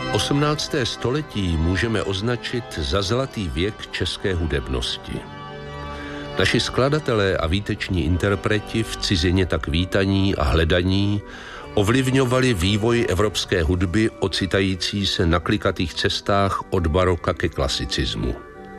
18. století můžeme označit za zlatý věk české hudebnosti. Naši skladatelé a výteční interpreti v cizině tak vítaní a hledaní ovlivňovali vývoj evropské hudby ocitající se na klikatých cestách od baroka ke klasicismu.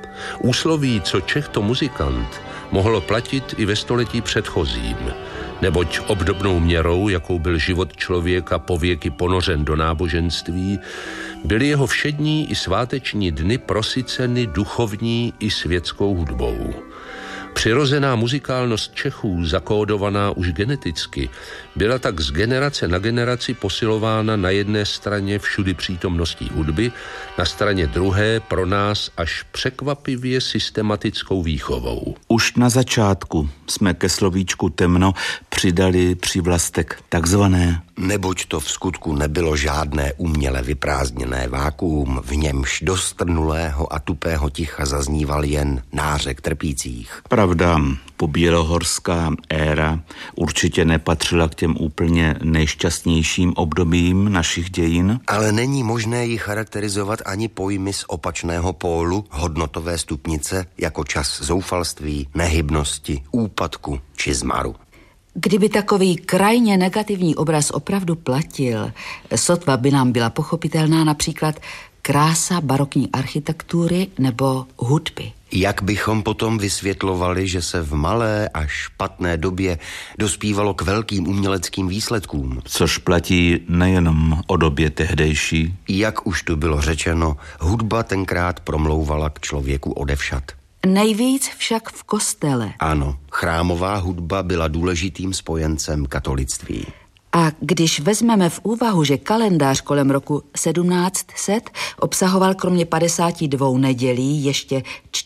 Úsloví co Čech to muzikant mohlo platit i ve století předchozím, neboť obdobnou měrou, jakou byl život člověka pověky ponořen do náboženství, byly jeho všední i sváteční dny prosyceny duchovní i světskou hudbou. Přirozená muzikálnost Čechů, zakódovaná už geneticky, byla tak z generace na generaci posilována na jedné straně všudy přítomností hudby, na straně druhé pro nás až překvapivě systematickou výchovou. Už na začátku jsme ke slovíčku temno přidali přívlastek takzvané. Neboť to v skutku nebylo žádné uměle vyprázdněné vákuum, v němž do strnulého a tupého ticha zazníval jen nářek trpících. Pravda, pobělohorská éra určitě nepatřila k těm úplně nejšťastnějším obdobím našich dějin. Ale není možné ji charakterizovat ani pojmy z opačného pólu, hodnotové stupnice, jako čas zoufalství, nehybnosti, úpadku či zmaru. Kdyby takový krajně negativní obraz opravdu platil, sotva by nám byla pochopitelná například krása barokní architektury nebo hudby. Jak bychom potom vysvětlovali, že se v malé a špatné době dospívalo k velkým uměleckým výsledkům? Což platí nejenom o době tehdejší. Jak už tu bylo řečeno, hudba tenkrát promlouvala k člověku odevšad. Nejvíc však v kostele. Ano, chrámová hudba byla důležitým spojencem katolictví. A když vezmeme v úvahu, že kalendář kolem roku 1700 obsahoval kromě 52 nedělí ještě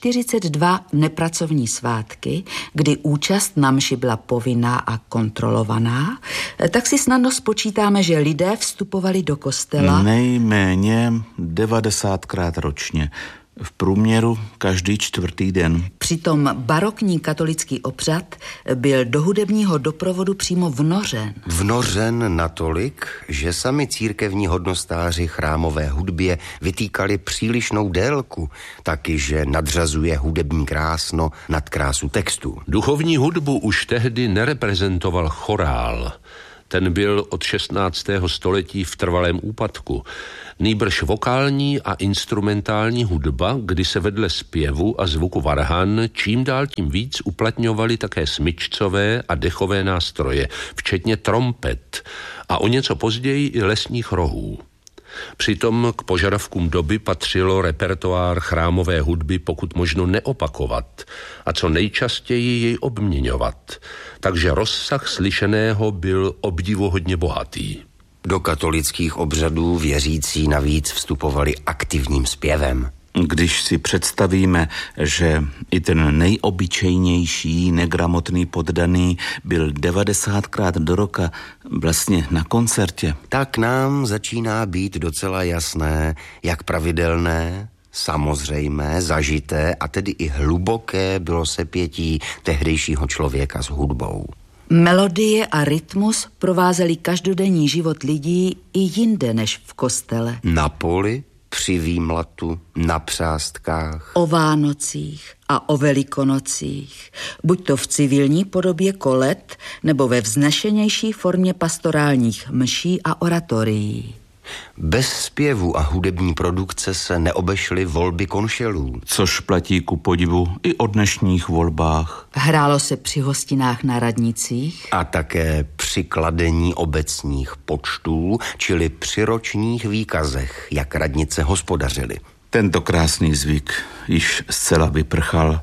42 nepracovní svátky, kdy účast na mši byla povinná a kontrolovaná, tak si snadno spočítáme, že lidé vstupovali do kostela nejméně 90krát ročně. V průměru každý čtvrtý den. Přitom barokní katolický obřad byl do hudebního doprovodu přímo vnořen. Vnořen natolik, že sami církevní hodnostáři chrámové hudbě vytýkali přílišnou délku, taky že nadřazuje hudební krásno nad krásu textu. Duchovní hudbu už tehdy nereprezentoval chorál. Ten byl od 16. století v trvalém úpadku. Nýbrž vokální a instrumentální hudba, kdy se vedle zpěvu a zvuku varhan čím dál tím víc uplatňovaly také smyčcové a dechové nástroje, včetně trompet a o něco později i lesních rohů. Přitom k požadavkům doby patřilo repertoár chrámové hudby pokud možno neopakovat a co nejčastěji jej obměňovat, takže rozsah slyšeného byl obdivuhodně bohatý. Do katolických obřadů věřící navíc vstupovali aktivním zpěvem. Když si představíme, že i ten nejobyčejnější negramotný poddaný byl 90krát do roka vlastně na koncertě, tak nám začíná být docela jasné, jak pravidelné, samozřejmé, zažité a tedy i hluboké bylo sepětí tehdejšího člověka s hudbou. Melodie a rytmus provázely každodenní život lidí i jinde než v kostele. Na poli, při výmlatu, na přástkách. O Vánocích a o Velikonocích, buď to v civilní podobě kolet, nebo ve vznešenější formě pastorálních mší a oratorií. Bez zpěvu a hudební produkce se neobešly volby konšelů. Což platí ku podivu i o dnešních volbách. Hrálo se při hostinách na radnicích. A také při kladení obecních počtů, čili při ročních výkazech, jak radnice hospodařily. Tento krásný zvyk již zcela vyprchal.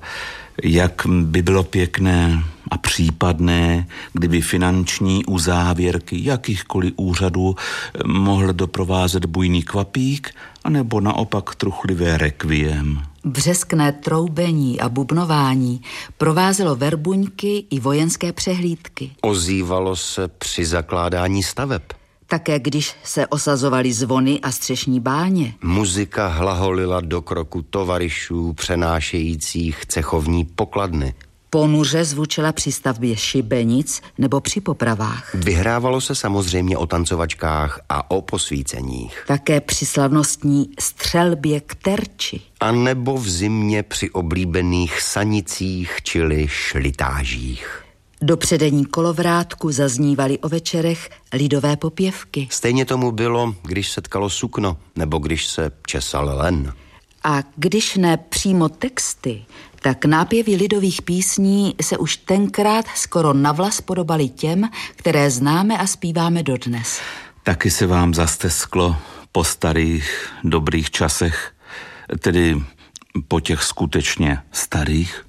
Jak by bylo pěkné a případné, kdyby finanční uzávěrky jakýchkoliv úřadů mohl doprovázet bujný kvapík, anebo naopak truchlivé rekviem. Břeskné troubení a bubnování provázelo verbuňky i vojenské přehlídky. Ozývalo se při zakládání staveb. Také když se osazovaly zvony a střešní báně. Muzika hlaholila do kroku tovaryšů přenášejících cechovní pokladny. Ponuře zvučela při stavbě šibenic nebo při popravách. Vyhrávalo se samozřejmě o tancovačkách a o posvíceních. Také při slavnostní střelbě k terči. A nebo v zimě při oblíbených sanicích, čili šlitážích. Do předení kolovrátku zaznívaly o večerech lidové popěvky. Stejně tomu bylo, když se tkalo sukno, nebo když se česal len. A když ne přímo texty, tak nápěvy lidových písní se už tenkrát skoro navlas podobaly těm, které známe a zpíváme dodnes. Taky se vám zastesklo po starých, dobrých časech, tedy po těch skutečně starých?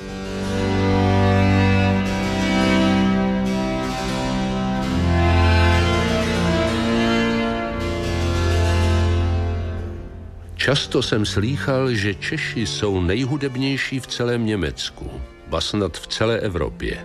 Často jsem slýchal, že Češi jsou nejhudebnější v celém Německu, ba snad v celé Evropě.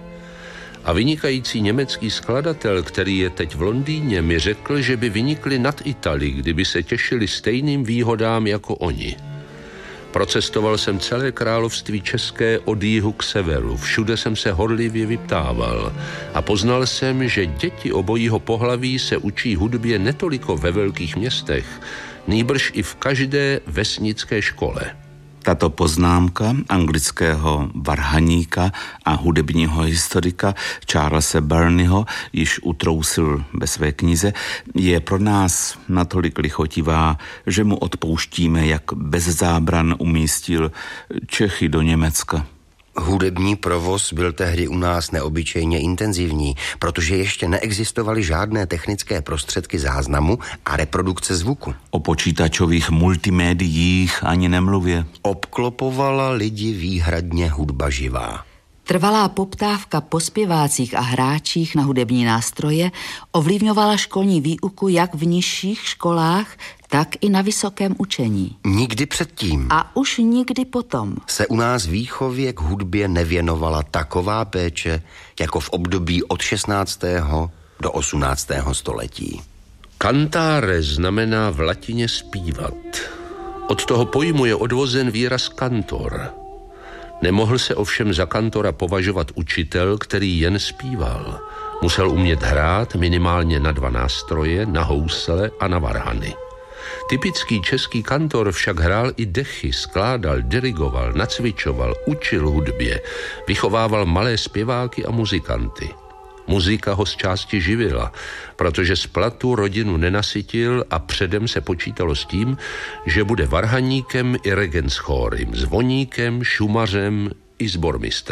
A vynikající německý skladatel, který je teď v Londýně, mi řekl, že by vynikli nad Italii, kdyby se těšili stejným výhodám jako oni. Procestoval jsem celé království české od jihu k severu, všude jsem se horlivě vyptával a poznal jsem, že děti obojího pohlaví se učí hudbě netoliko ve velkých městech, nýbrž i v každé vesnické škole. Tato poznámka anglického varhaníka a hudebního historika Charlesa Burneyho již utrousil ve své knize, je pro nás natolik lichotivá, že mu odpouštíme, jak bez zábran umístil Čechy do Německa. Hudební provoz byl tehdy u nás neobyčejně intenzivní, protože ještě neexistovaly žádné technické prostředky záznamu a reprodukce zvuku. O počítačových multimédiích ani nemluvě. Obklopovala lidi výhradně hudba živá. Trvalá poptávka po zpěvácích a hráčích na hudební nástroje ovlivňovala školní výuku jak v nižších školách, tak i na vysokém učení. Nikdy předtím. A už nikdy potom Se u nás výchově k hudbě nevěnovala taková péče, jako v období od 16. do 18. století. Cantare znamená v latině zpívat. Od toho pojmu je odvozen výraz kantor. Nemohl se ovšem za kantora považovat učitel, který jen zpíval. Musel umět hrát minimálně na 2 nástroje, na housle a na varhany. Typický český kantor však hrál i dechy, skládal, dirigoval, nacvičoval, učil hudbě, vychovával malé zpěváky a muzikanty. Muzika ho z části živila, protože z platu rodinu nenasytil a předem se počítalo s tím, že bude varhaníkem i regentschórem, zvoníkem, šumařem i sbormistrem.